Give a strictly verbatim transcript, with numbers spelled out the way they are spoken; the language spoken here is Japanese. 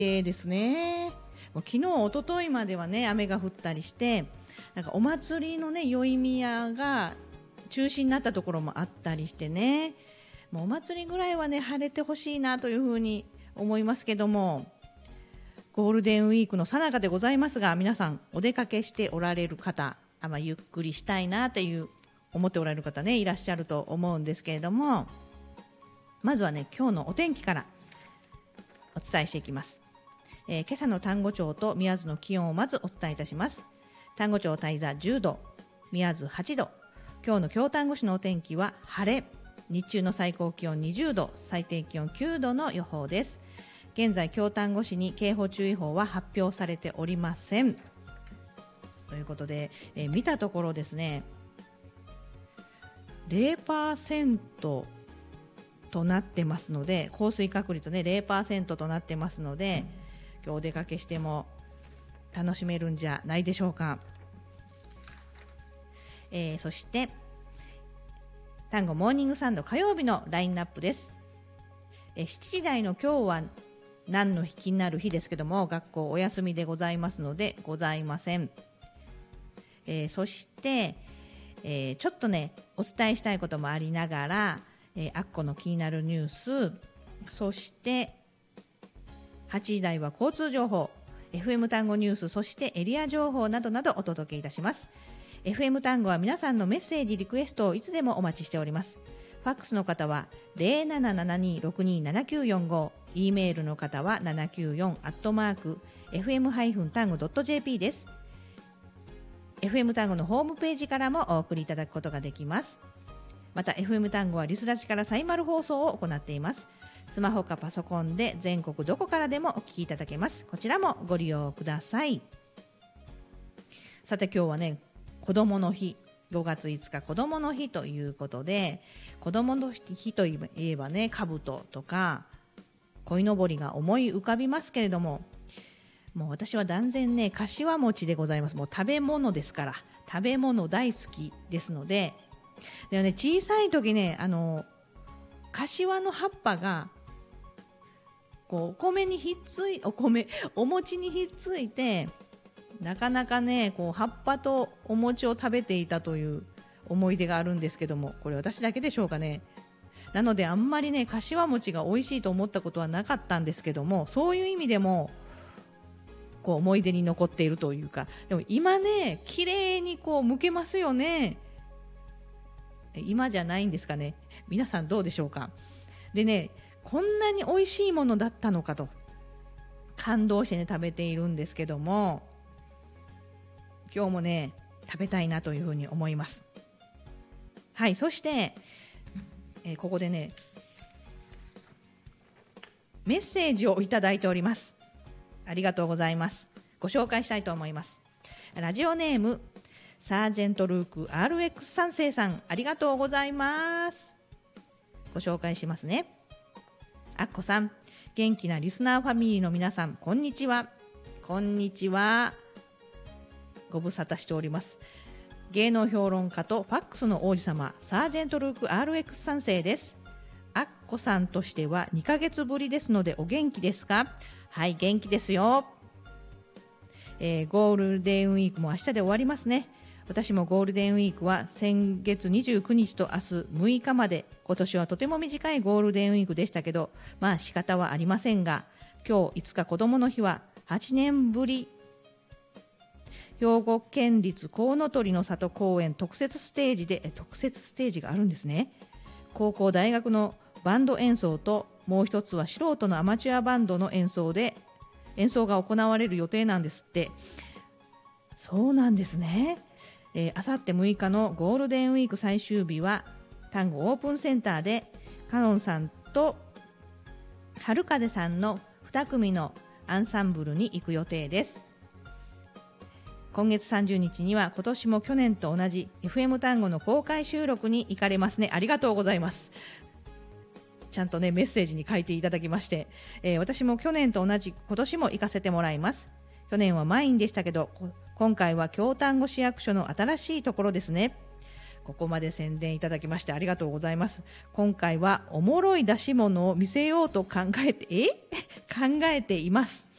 えですね。もう昨日一昨日まではね雨が降ったりして、なんかお祭りのね宵宮が中止になったところもあったりしてね、もうお祭りぐらいはね晴れてほしいなというふうに思いますけども、ゴールデンウィークの最中でございますが、皆さんお出かけしておられる方、あ、まあ、ゆっくりしたいなという思っておられる方ねいらっしゃると思うんですけれども、まずはね今日のお天気からお伝えしていきます。えー、今朝の丹後町と宮津の気温をまずお伝えいたします。丹後町泰座じゅうど、宮津はちど。今日の京丹後市のお天気は晴れ、日中の最高気温にじゅうど、最低気温きゅうどの予報です。現在京丹後市に警報注意報は発表されておりませんということで、えー、見たところですね ゼロパーセント となってますので、降水確率ね ゼロパーセント となってますので、今日お出かけしても楽しめるんじゃないでしょうか。えー、そして丹後モーニングサンド火曜日のラインナップです。えー、しちじ台の今日は何の日気になる日ですけども、学校お休みでございますのでございません。えー、そして、えー、ちょっとねお伝えしたいこともありながら、えー、あっこの気になるニュース、そしてはちじ台は交通情報、 エフエム 単語ニュース、そしてエリア情報などなどお届けいたします。 エフエム 単語は皆さんのメッセージリクエストをいつでもお待ちしております。ファックスの方は ゼロななななにろくにななきゅうよんご、 E メールの方はななきゅうよんアットマーク エフエム 単語 ドット ジェーピー です。 エフエム 単語のホームページからもお送りいただくことができます。また エフエム 単語はリスラジからサイマル放送を行っています。スマホかパソコンで全国どこからでもお聞きいただけます。こちらもご利用ください。さて今日はね子どもの日、ごがついつか子どもの日ということで、子どもの日といえばね兜とか鯉のぼりが思い浮かびますけれども、もう私は断然ね柏餅でございます。もう食べ物ですから、食べ物大好きですので、でもね小さい時ねあの柏の葉っぱがこうお米にひっついお米お餅にひっついて、なかなかねこう葉っぱとお餅を食べていたという思い出があるんですけども、これ私だけでしょうかね。なのであんまりね柏餅が美味しいと思ったことはなかったんですけども、そういう意味でもこう思い出に残っているというか、でも今ね綺麗にこう剥けますよね。今じゃないんですかね。皆さんどうでしょうか。でねこんなに美味しいものだったのかと感動してね食べているんですけども、今日もね食べたいなというふうに思います。はい、そして、えー、ここでねメッセージをいただいております。ありがとうございます。ご紹介したいと思います。ラジオネームサージェントルーク アールエックス 三世さん、ありがとうございます。ご紹介しますね。あっこさん、元気なリスナーファミリーの皆さん、こんにちは。こんにちは。ご無沙汰しております。芸能評論家とファックスの王子様、サージェントルーク アールエックス 三世です。あっこさんとしてはにかげつぶりですのでお元気ですか？はい、元気ですよ。えー、ゴールデンウィークも明日で終わりますね。私もゴールデンウィークは先月にじゅうくにちと明日むいかまで、今年はとても短いゴールデンウィークでしたけど、まあ仕方はありませんが、今日いつか子どもの日ははちねんぶり、兵庫県立コウノトリの里公園特設ステージで、え特設ステージがあるんですね。高校大学のバンド演奏と、もう一つは素人のアマチュアバンドの演奏で演奏が行われる予定なんですって。そうなんですね。えー、あさってむいかのゴールデンウィーク最終日は丹後オープンセンターでカノンさんと春風さんのにくみのアンサンブルに行く予定です。今月さんじゅうにちには今年も去年と同じ エフエム 単語の公開収録に行かれますね。ありがとうございます。ちゃんとねメッセージに書いていただきまして、えー、私も去年と同じ今年も行かせてもらいます。去年は満員でしたけど、今回は京丹後市役所の新しいところですね。ここまで宣伝いただきましてありがとうございます。今回はおもろい出し物を見せようと考えてえ考えています。